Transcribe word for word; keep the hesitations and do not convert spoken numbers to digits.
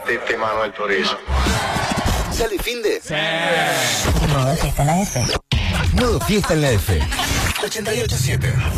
Tete Manuel Turizo. ¿Sale fin de? Sí. Modo fiesta en la F. Modo fiesta en la F. ochenta y ocho siete.